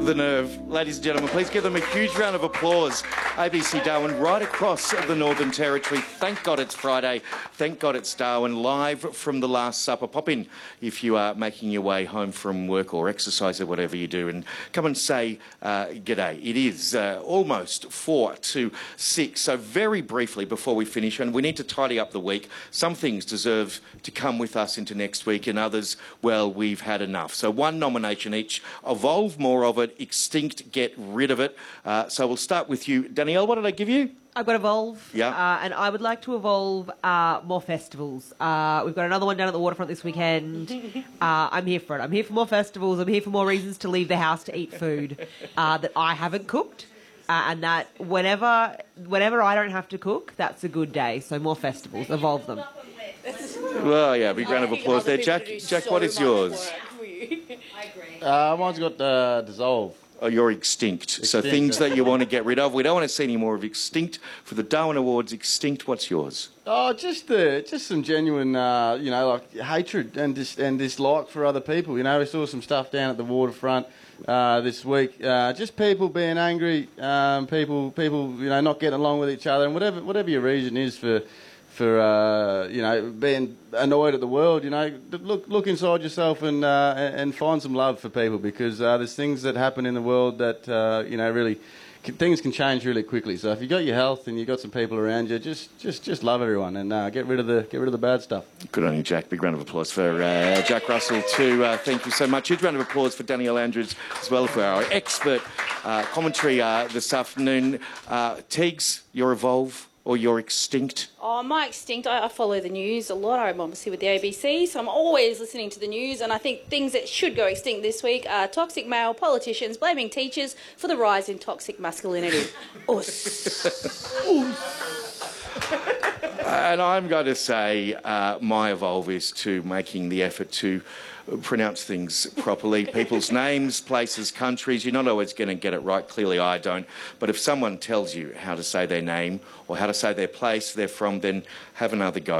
The nerve. Ladies and gentlemen, please give them a huge round of applause. ABC Darwin right across the Northern Territory. Thank God it's Friday. Thank God it's Darwin, live from the Last Supper. Pop in if you are making your way home from work or exercise or whatever you do, and come and say g'day. It is almost 4 to 6. So very briefly before we finish, and we need to tidy up the week, some things deserve to come with us into next week and others, well, we've had enough. So one nomination each. Evolve more of it. Extinct, get rid of it. So we'll start with you. Danielle, what did I give you? I've got Evolve. Yeah. And I would like to evolve more festivals. We've got another one down at the waterfront this weekend. I'm here for it. I'm here for more festivals. I'm here for more reasons to leave the house to eat food that I haven't cooked. And that whenever I don't have to cook, that's a good day. So more festivals. Evolve them. Well, yeah, big round of applause there. Jack, what is yours? I agree. Mine's got Dissolve. Oh, you're extinct. So things that you want to get rid of. We don't want to see any more of Extinct. For the Darwin Awards, Extinct, what's yours? Oh, just some genuine, like hatred and dislike for other people. You know, we saw some stuff down at the waterfront this week. Just people being angry, people, not getting along with each other, and whatever your reason is for being annoyed at the world, look inside yourself and find some love for people, because there's things that happen in the world that really things can change really quickly. So if you got your health and you got some people around you, just love everyone and get rid of the bad stuff. Good on you, Jack. Big round of applause for Jack Russell too. Thank you so much. Huge round of applause for Danielle Andrews as well for our expert commentary this afternoon. Teagues, your Evolve or your Extinct? Oh, my Extinct, I follow the news a lot. I'm obviously with the ABC, so I'm always listening to the news, and I think things that should go extinct this week are toxic male politicians blaming teachers for the rise in toxic masculinity. And I'm going to say my Evolve is to making the effort to pronounce things properly. People's names, places, countries. You're not always going to get it right. Clearly I don't. But if someone tells you how to say their name or how to say their place they're from, then have another go.